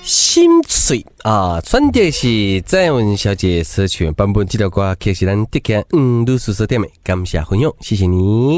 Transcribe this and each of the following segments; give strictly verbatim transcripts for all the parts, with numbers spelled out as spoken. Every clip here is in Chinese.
心碎啊，选的是蔡文小姐所选版本这条歌，其实咱得看嗯女士所点的，感谢分享，谢谢你。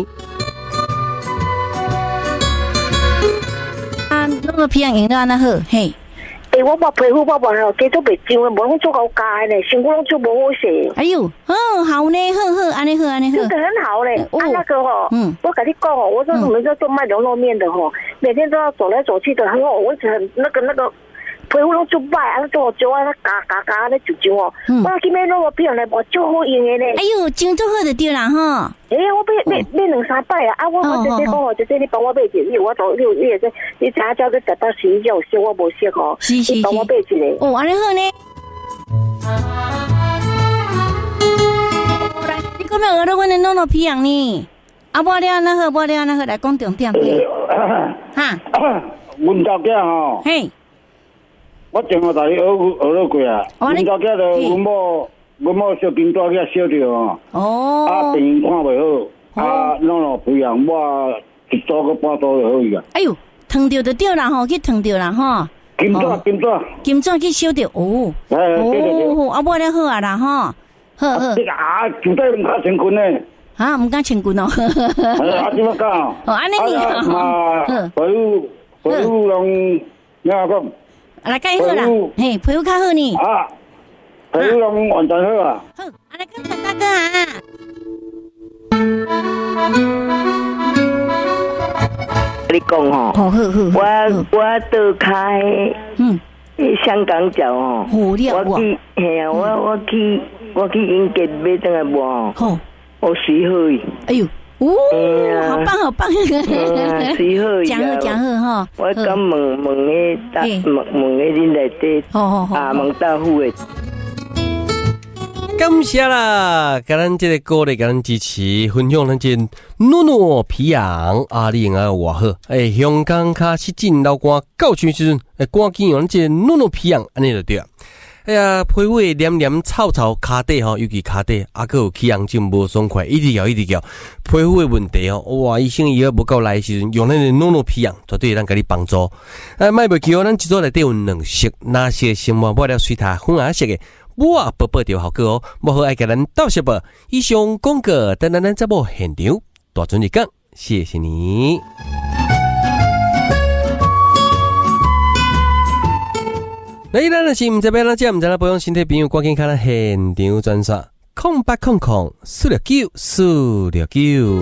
啊，那个皮样用得安那好，嘿。 诶、欸，我把皮肤我把吼，加做袂上诶，无拢做够加诶呢，身躯拢做无好势。 哎呦，嗯，好呢，好好，安尼好，安尼好， 真的很好嘞。哦、啊，那个吼，嗯，我跟你讲哦，我说我们在做卖牛肉面的吼，每天都要走来走去的，很好，我一直很那个那个。皮肤拢做歹，啊，做做啊，加加加咧就就哦。我去买那个片来，我就好用的咧。 哎呦，真做好就对啦哈。 哎、欸，我买买买两三摆啊！啊，我我直接讲哦，直接你帮我买一个，我都你你也是，你查叫佢十到十一有些我无识哦，你帮我买一个。 哦，安尼好呢。你讲咩？学到阮的弄弄皮样呢？啊，无了那好，无了那好，来讲重点去。哈， 阮家囝吼。 嘿。 我前下大学学学了过啊，阮家囝着阮某阮某小金大囝烧着哦，哦，啊病看袂好，啊弄弄培养我一周个半周就好去啊。 哎呦，烫着就对啦吼，去烫着啦吼。 金纸金纸金纸去烧着哦，哦，啊无了好啊啦吼，好好。 啊，就在唔敢成棍呢。 啊，唔敢成棍哦。 啊，怎么讲？ 哦，安尼你好。 嘛，皮肤皮肤拢哪讲？ 来介好啦，嘿，皮肤较好呢。 啊，皮肤拢完全好啊。 好，来跟陈大哥啊。 你讲吼， 好好好， 我我倒开，嗯，香港脚哦，我去，嘿啊，我我去我去英杰买转来无吼，我洗好伊。 哎呦。哦，好棒好棒！讲好讲好哈！ 我讲问问个大问问个恁内底，啊问大夫的。 感谢啦，甲咱这个歌来甲咱支持，分享咱这努努皮痒啊，你用啊偌好！诶、欸，香港卡失禁老歌到处时阵，诶，赶紧用咱这努努皮痒，安尼就对啊。哎呀，皮肤的黏黏臭臭，骹底吼，尤其骹底，啊，佮有起红疹无爽快，一直咬一直咬，皮肤的问题哦，哇，医生伊个无够来的时阵，用咱的诺诺皮痒，绝对会当甲你帮助。啊，卖袂记哦，咱一组内底有两色，哪色先抹抹了水塔粉红色的，哇，宝宝就效果哦，无好爱甲咱倒色吧。以上广告，等等咱节目现场，大准日讲，谢谢你。那咱若是毋知要哪只，毋知影保养身体朋友，赶紧看咱现场专线，空八空空四六九四六九。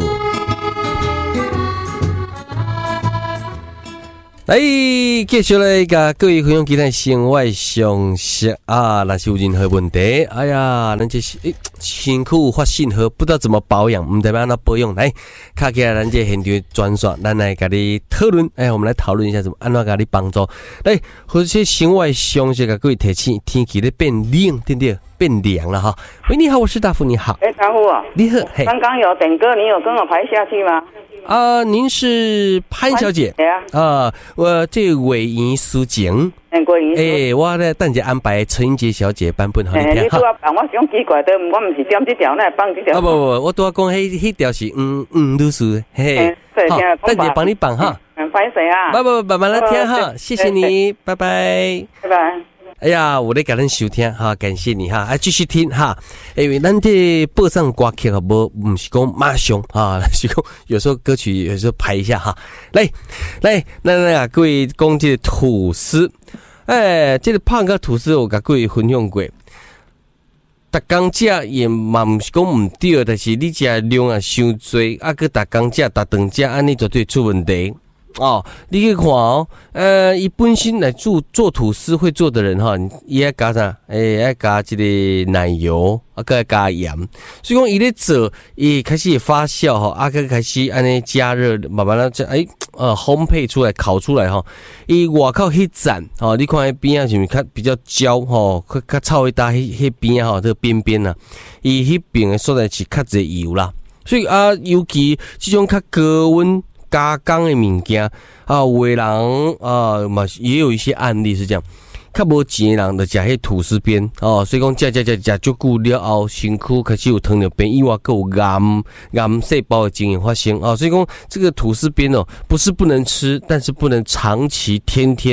来，继续来甲各位分享其他生活常识啊！若是有任何问题，哎呀，咱这是诶身躯有发信号，不知道怎么保养，毋知要安怎保养，来，卡起来咱这现场专线，咱来甲你讨论。哎，我们来讨论一下怎么安怎甲你帮助。来，或者生活常识甲各位提醒，天气咧变冷，对不对？变凉了哈。喂，你好，我是大富，你好。 哎，大富啊， 你好。嘿， 刚刚有点歌，你有跟我排下去吗？ 啊、呃，您是潘小姐？ 对啊。啊、 呃，我这委员抒情。 嗯，委员。 诶、欸，我咧等下安排陈英杰小姐版本好你听。 你拄啊帮我想奇怪的，我唔是点这条，那放这条。 啊不不，我拄啊讲迄迄条是嗯嗯律师，嘿。 对， 好，等下帮你放哈。 嗯，拍谁啊？ 不不，慢慢来听哈，谢谢你，拜拜。 拜拜。 哎呀，我咧甲咱收听哈，感谢你哈，啊继续听哈，因为咱这播上歌曲啊，无唔是讲马上哈，是讲有时候歌曲有时候排一下哈，来来，那那各位讲这个吐司，哎，这个胖个吐司我甲各位分享过，逐工食也嘛唔是讲唔对，但是你食量啊伤多，啊佮逐工食逐顿食，安尼绝对出问题。哦，你去看哦，呃，伊本身来做做吐司会做的人哈，伊爱加啥？诶、欸，爱加这个奶油，啊，佮爱加盐。所以讲伊咧做，伊开始发酵哈，啊，佮开始安尼加热，慢慢的这诶，呃，烘焙出来，烤出来哈。伊外口迄层，哦，你看迄边啊，是毋是较比较焦吼，较较臭一搭迄迄边啊，这个边边啊，伊迄边的所在是较侪油啦。所以啊，尤其这种较高温。加工的物件啊，有的人啊嘛也有一些案例是这样，较无钱的人就食迄吐司边哦，所以讲食食食食足久了后，身躯开始有糖尿病，以外还有癌癌细胞的情形发生啊，所以讲这个吐司边哦，不是不能吃，但是不能长期天天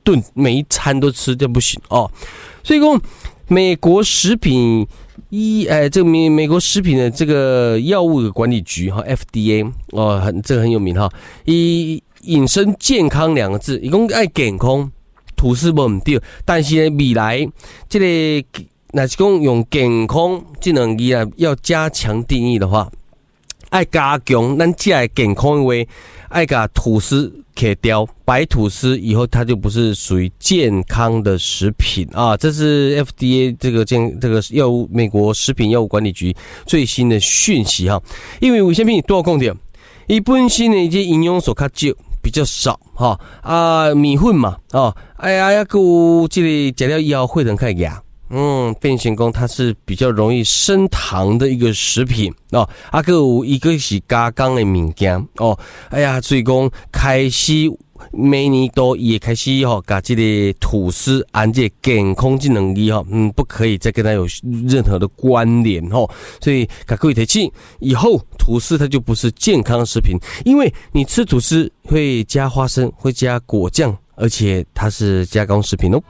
顿每一餐都吃，这不行哦。所以说，美国食品医，哎，这个美美国食品的这个药物管理局哈 ，F D A 哦，很这个很有名哈，以引申健康两个字，一共爱健康，吐司无唔对，但是呢，未来这个那是讲用健康这两个啊，要加强定义的话，爱加强咱食的健康的话，爱把吐司切掉，白吐司以后它就不是属于健康的食品啊。这是 F D A 这个健这个药物美国食品药物管理局最新的讯息哈。因为为什么多讲点？伊本身的一些营养素较少，比较少哈啊米粉嘛哦，哎呀呀个这个食了以后会很较牙。嗯，变成讲它是比较容易升糖的一个食品哦，啊个有一个是加工的物件哦，哎呀，所以讲开始每年都也开始吼，把这个吐司按这健康这两个哈，嗯，不可以再跟它有任何的关联哦，所以给各位提醒，以后吐司它就不是健康食品，因为你吃吐司会加花生，会加果酱，而且它是加工食品哦。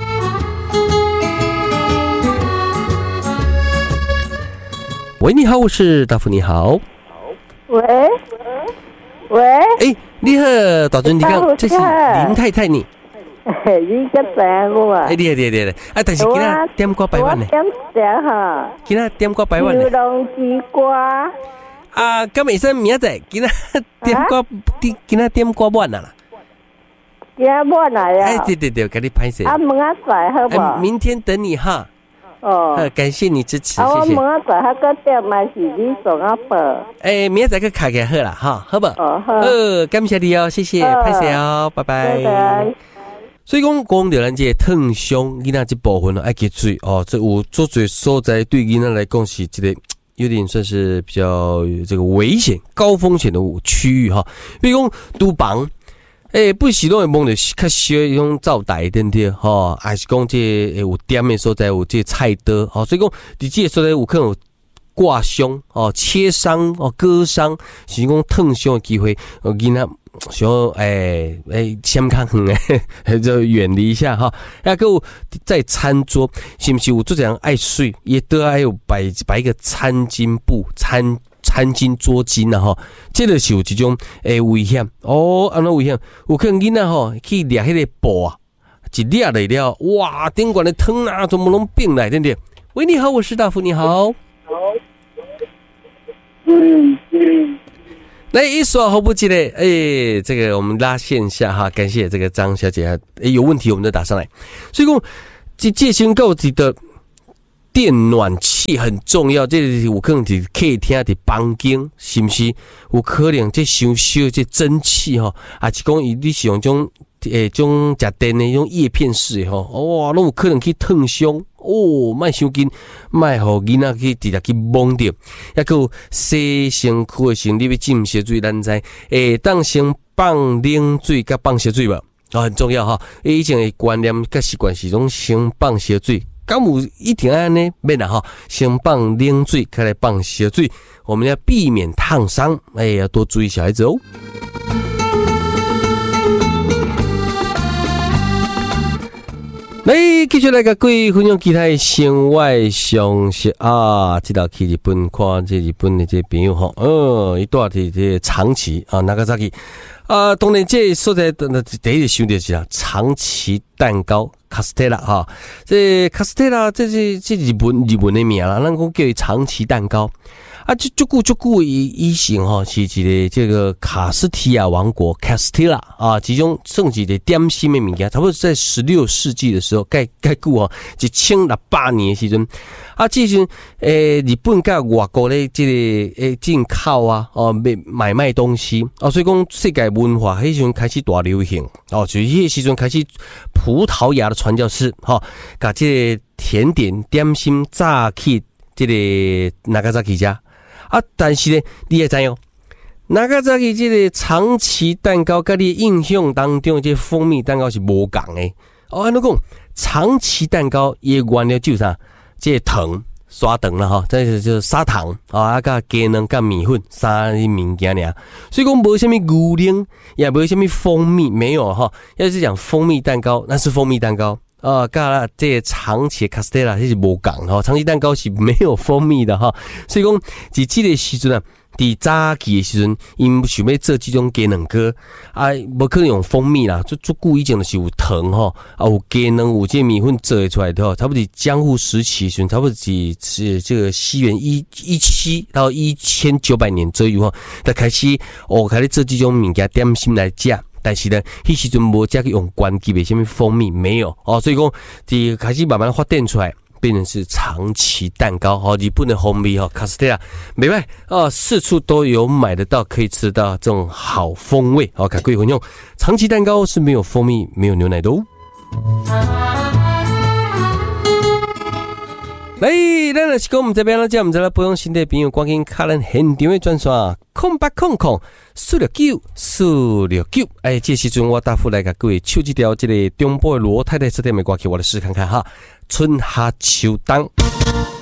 喂，你好，我是大福，你好。 喂喂， 哎，你好，大尊，你讲这是林太太你。 你个知我啊？ 哎，对对对对，啊，但是今仔点歌百万呢？ 点点哈？ 今仔点歌百万呢？ 牛龙鸡瓜。 啊，咁未使明仔今仔点歌，今仔点歌满啦。 今仔满来呀？ 哎，对对对，给你拍摄。 啊，明仔载好不好？ 明天等你哈。 哦， 感谢你支持， 啊、 谢谢。 我明仔载还个点嘛是你送我报。 哎，明仔载个卡给好啦，哈，好不？ 哦好。 呃，感谢你哦，谢谢，拍摄哦，拜拜。拜拜。所以讲，讲到咱这烫伤囡仔这部分爱记注意哦，这有做最所在对囡仔来讲是这个有点算是比较这个危险、高风险的区域哈。比如讲厨房。诶、欸，不是拢会摸着较小迄种灶台对不对？吼，还是讲这诶有点的所在有这菜刀，吼，所以讲伫这个所在有可能有刮伤、哦切伤、哦割伤，是讲烫伤的机会，囡仔想诶诶先看远诶，就远离一下哈。还有在餐桌，是不是有做这样爱水，也都还有摆摆一个餐巾布餐。餐巾、桌巾啊，吼，这个是有一种诶危险哦，安怎危险？有可能囡仔吼去掠迄个布啊，一掠来了，哇，顶管的汤啊，怎么拢变来，对不对？喂，你好，我是大福，你好。好。嗯嗯。来一说好不记得，哎，这个我们拉线下哈，感谢这个张小姐，哎，有问题我们就打上来。所以讲，这这先告知的。电暖气很重要，这有可能是客厅的房间，是不是？有可能这伤烧这蒸汽哈，啊是讲伊你是用种诶种食电的种叶片式的吼，哇，拢有可能去烫伤哦，莫伤紧，莫互囡仔去直接去摸着，抑个洗身躯的时候，你要浸烧水，咱知诶，当先放冷水甲放烧水无？啊，很重要哈，以前的观念甲习惯是种先放烧水。敢有一定安呢？免啦哈，先放冷水，再来放烧水，我们要避免烫伤。哎，要多注意小孩子哦。来，继续来甲各位分享其他的生活常识啊！这道去日本看这日本的这朋友吼，嗯，伊住伫这长崎啊，那个啥去啊？当然这所在的第一个想到是啊，长崎蛋糕。卡斯特拉哈，这卡斯特拉这是这日本日本的名啦，咱讲叫伊长崎蛋糕啊，这足久足久以以前哈是一个这个卡斯提亚王国卡斯特拉啊，其中算一个点心的物件，差不多在十六世纪的时候，盖盖久哈，一千六百年的时阵啊，这时诶日本甲外国咧这个诶进口啊，哦买买卖东西啊，所以讲世界文化迄时阵开始大流行哦，就迄个时阵开始葡萄牙的传教士哈，把这个甜点点心炸去这个那个扎基家啊，但是呢，你也知哦，那个扎基这个长崎蛋糕，跟你印象当中这蜂蜜蛋糕是无共的哦。安怎讲？长崎蛋糕也原料就是啥？这个糖砂糖啦哈，这就是砂糖啊，啊甲鸡卵甲米粉三样物件尔，所以讲无什么牛奶，也无什么蜂蜜，没有哈。要是讲蜂蜜蛋糕，那是蜂蜜蛋糕啊，甲这长期卡斯特拉这是无共哈，长期蛋糕是没有蜂蜜的哈，所以讲在这个时阵啊。伫早期的时阵，因想要做这种鸡卵糕，啊，无可能用蜂蜜啦，就做久以前就是有糖吼，啊有鸡卵有这米粉做出来的吼，差不多江户时期时阵，差不多是是这个西元一一七到一千九百年左右吼，就开始哦开始做这种物件点心来食。但是呢，迄时阵无再去用关机的什么蜂蜜没有哦，所以讲伫开始慢慢发展出来。变成是长崎蛋糕哦，日本的红米哦，卡斯特拉，没办哦，四处都有买得到，可以吃到这种好风味哦。各位朋友，长崎蛋糕是没有蜂蜜、没有牛奶的哦。来，咱若是讲我们这边了，这我们再来培养新的朋友，赶紧卡咱现场的专线空八空空四六九四六九。哎，这时阵我答复来给各位唱一条这个中部的罗太太这点的歌曲，我来试看看哈。春夏秋冬。